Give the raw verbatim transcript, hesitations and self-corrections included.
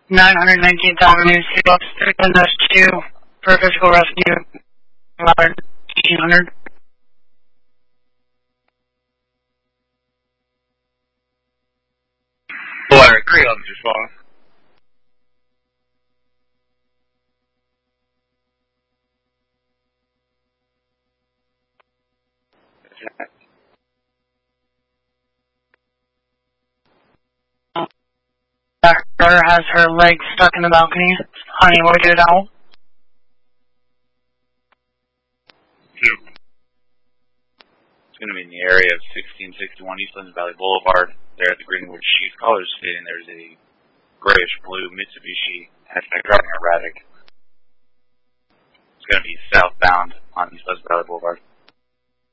nine hundred nineteenth Avenue, Seattle, thirty-one dash two, for physical rescue, eighteen hundred. Boy, agree on just fine. Daughter has her leg stuck in the balcony. Honey, will we get it out? Two. It's going to be in the area of sixteen sixty-one East Pleasant Valley Boulevard. There at the Greenwood Chief College Station, there's a grayish-blue Mitsubishi hatchback driving erratic. It's going to be southbound on East Pleasant Valley Boulevard.